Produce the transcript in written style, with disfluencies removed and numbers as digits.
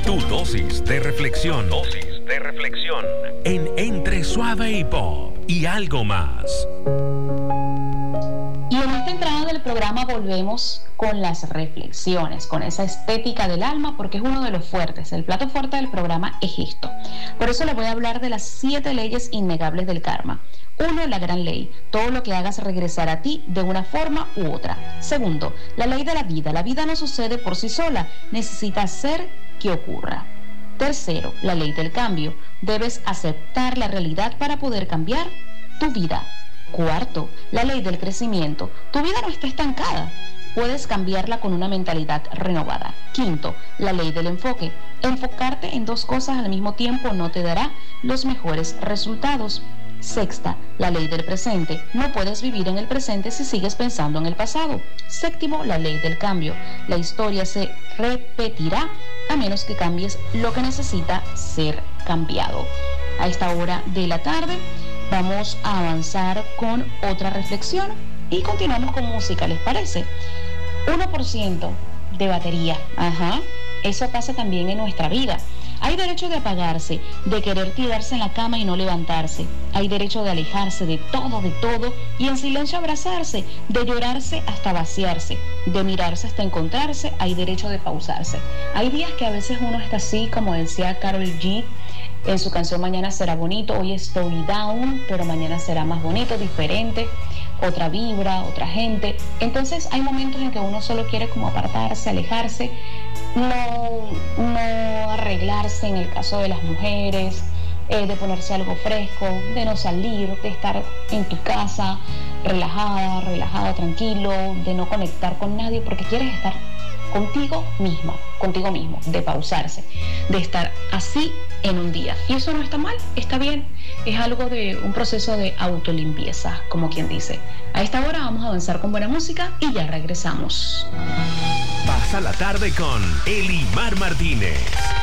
Tu dosis de reflexión. En Entre Suave y Pop y algo más. Y en esta entrada del programa volvemos con las reflexiones, con esa estética del alma, porque es uno de los fuertes. El plato fuerte del programa es esto. Por eso le voy a hablar de las 7 leyes innegables del karma. 1, la gran ley. Todo lo que hagas regresar a ti de una forma u otra. 2, la ley de la vida. La vida no sucede por sí sola. Necesita hacer que ocurra. 3, la ley del cambio. Debes aceptar la realidad para poder cambiar tu vida. 4, la ley del crecimiento. Tu vida no está estancada. Puedes cambiarla con una mentalidad renovada. 5, la ley del enfoque. Enfocarte en 2 cosas al mismo tiempo no te dará los mejores resultados. 6, la ley del presente. No puedes vivir en el presente si sigues pensando en el pasado. 7, la ley del cambio. La historia se repetirá a menos que cambies lo que necesita ser cambiado. A esta hora de la tarde vamos a avanzar con otra reflexión y continuamos con música, ¿les parece? 1% de batería. Eso pasa también en nuestra vida. Hay derecho de apagarse, de querer tirarse en la cama y no levantarse. Hay derecho de alejarse de todo y en silencio abrazarse, de llorarse hasta vaciarse, de mirarse hasta encontrarse. Hay derecho de pausarse. Hay días que a veces uno está así, como decía Karol G en su canción Mañana será bonito. Hoy estoy down, pero mañana será más bonito, diferente, otra vibra, otra gente. Entonces hay momentos en que uno solo quiere como apartarse, alejarse, no arreglarse en el caso de las mujeres, de ponerse algo fresco, de no salir, de estar en tu casa relajado, tranquilo, de no conectar con nadie porque quieres estar contigo misma, contigo mismo, de pausarse, de estar así en un día. Y eso no está mal, está bien. Es algo de un proceso de autolimpieza, como quien dice. A esta hora vamos a avanzar con buena música y ya regresamos. Pasa la tarde con Elimar Martínez.